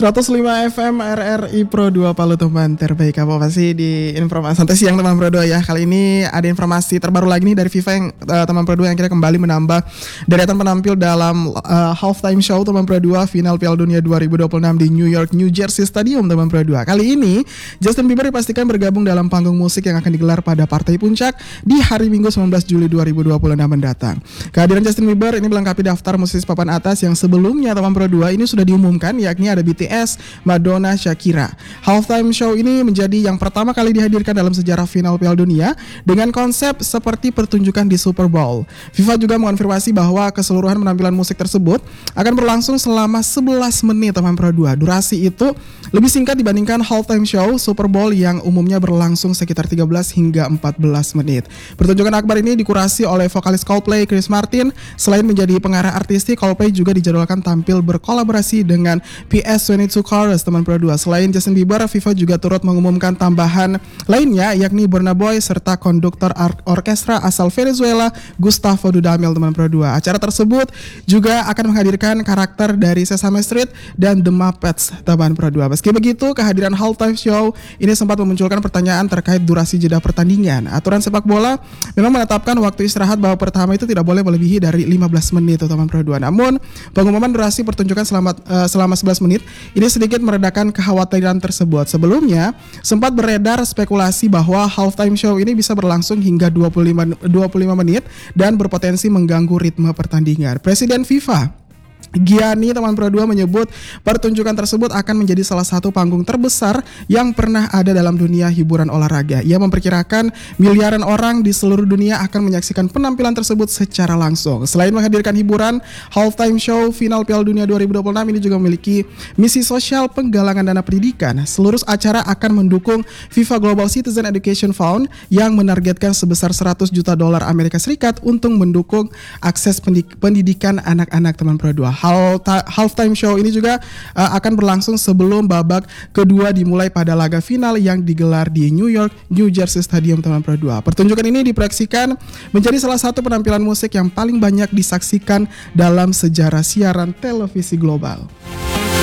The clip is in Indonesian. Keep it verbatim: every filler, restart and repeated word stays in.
seratus lima F M R R I Pro dua Palu teman terbaik. Apa pasti di informasi santai siang teman Pro dua ya. Kali ini ada informasi terbaru lagi nih dari FIFA yang uh, teman Pro dua yang akhirnya kembali menambah deretan penampil dalam uh, halftime show teman Pro dua final Piala Dunia dua ribu dua puluh enam di New York New Jersey Stadium teman Pro dua. Kali ini Justin Bieber dipastikan bergabung dalam panggung musik yang akan digelar pada Partai Puncak di hari Minggu sembilan belas Juli dua ribu dua puluh enam mendatang. Kehadiran Justin Bieber ini melengkapi daftar musisi papan atas yang sebelumnya teman Pro dua ini sudah diumumkan, yakni ada B T S, Madonna, Shakira. Halftime show ini menjadi yang pertama kali dihadirkan dalam sejarah final Piala Dunia dengan konsep seperti pertunjukan di Super Bowl. FIFA juga mengonfirmasi bahwa keseluruhan penampilan musik tersebut akan berlangsung selama sebelas menit teman Pro dua. Durasi itu lebih singkat dibandingkan halftime show Super Bowl yang umumnya berlangsung sekitar tiga belas hingga empat belas menit. Pertunjukan akbar ini dikurasi oleh vokalis Coldplay Chris Martin. Selain menjadi pengarah artistik, Coldplay juga dijadwalkan tampil berkolaborasi dengan P S dua puluh dua Chorus teman Pro dua. Selain Justin Bieber, FIFA juga turut mengumumkan tambahan lainnya, yakni Burna Boy serta konduktor ar- orkestra asal Venezuela Gustavo Dudamel teman Pro dua. Acara tersebut juga akan menghadirkan karakter dari Sesame Street dan The Muppets teman Pro dua. Meski begitu, kehadiran halftime show ini sempat memunculkan pertanyaan terkait durasi jeda pertandingan. Aturan sepak bola memang menetapkan waktu istirahat babak pertama itu tidak boleh melebihi dari lima belas menit teman Pro dua. Namun, pengumuman durasi pertunjukan selama uh, selama sebelas menit ini sedikit meredakan kekhawatiran tersebut. Sebelumnya, sempat beredar spekulasi bahwa halftime show ini bisa berlangsung hingga dua puluh lima menit dan berpotensi mengganggu ritme pertandingan. Presiden FIFA Gianni teman Pro dua menyebut pertunjukan tersebut akan menjadi salah satu panggung terbesar yang pernah ada dalam dunia hiburan olahraga. Ia memperkirakan miliaran orang di seluruh dunia akan menyaksikan penampilan tersebut secara langsung. Selain menghadirkan hiburan, halftime show final Piala Dunia dua ribu dua puluh enam ini juga memiliki misi sosial penggalangan dana pendidikan. Seluruh acara akan mendukung FIFA Global Citizen Education Fund yang menargetkan sebesar seratus juta dolar Amerika Serikat untuk mendukung akses pendidikan anak-anak teman Pro dua. Halftime show ini juga uh, akan berlangsung sebelum babak kedua dimulai pada laga final yang digelar di New York New Jersey Stadium teman Pro dua. Pertunjukan ini diproyeksikan menjadi salah satu penampilan musik yang paling banyak disaksikan dalam sejarah siaran televisi global.